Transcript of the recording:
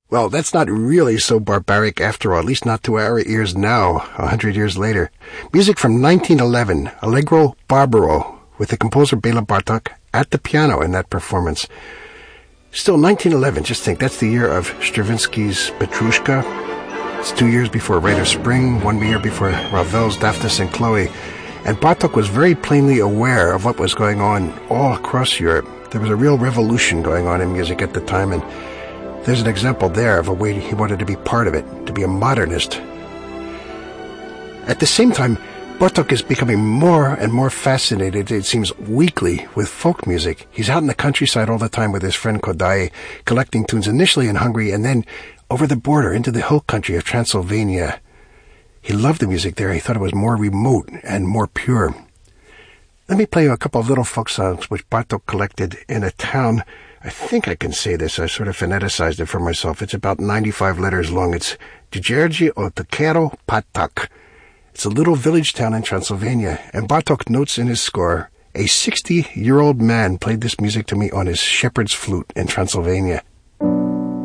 Well, that's not really so barbaric after all, at least not to our ears now, 100 years later. Music from 1911, Allegro Barbaro, with the composer Bela Bartok at the piano in that performance. Still, 1911, just think, that's the year of Stravinsky's Petrushka. It's 2 years before Rite of Spring, 1 year before Ravel's Daphnis and Chloe. And Bartok was very plainly aware of what was going on all across Europe. There was a real revolution going on in music at the time, and there's an example there of a way he wanted to be part of it, to be a modernist. At the same time, Bartok is becoming more and more fascinated, it seems weekly, with folk music. He's out in the countryside all the time with his friend Kodaly, collecting tunes initially in Hungary and then over the border into the hill country of Transylvania. He loved the music there. He thought it was more remote and more pure. Let me play you a couple of little folk songs which Bartok collected in a town. I think I can say this. I sort of phoneticized it for myself. It's about 95 letters long. It's Dzierży Otokero Patak. It's a little village town in Transylvania, and Bartok notes in his score, a 60-year-old man played this music to me on his shepherd's flute in Transylvania.